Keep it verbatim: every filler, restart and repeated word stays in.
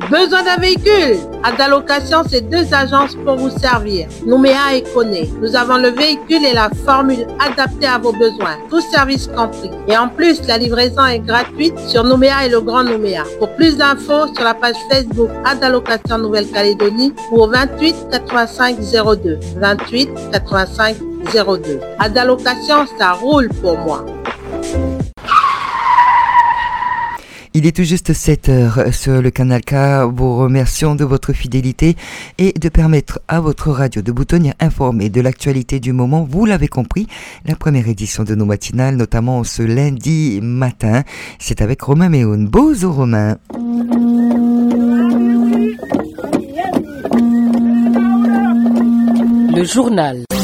Besoin d'un véhicule? Adalocation, c'est deux agences pour vous servir. Nouméa et Koné. Nous avons le véhicule et la formule adaptée à vos besoins. Tout service compris. Et en plus, la livraison est gratuite sur Nouméa et le Grand Nouméa. Pour plus d'infos, sur la page Facebook Adalocation Nouvelle-Calédonie ou au vingt-huit quatre-vingt-cinq zéro deux. vingt-huit quatre-vingt-cinq zéro deux. Adalocation, ça roule pour moi. Il est tout juste sept heures sur le Canal K. Vous remercions de votre fidélité et de permettre à votre radio de vous tenir informé de l'actualité du moment. Vous l'avez compris, la première édition de nos matinales, notamment ce lundi matin, c'est avec Romain Méhoun. Bonjour Romain. Le journal.